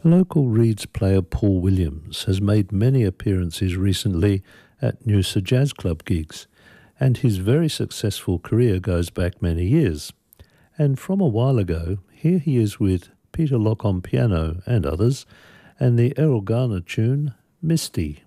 Local Reeds player Paul Williams has made many appearances recently at Noosa Jazz Club gigs, and his very successful career goes back many years. And from a while ago, here he is with Peter Locke on piano and others, and the Errol Garner tune, Misty.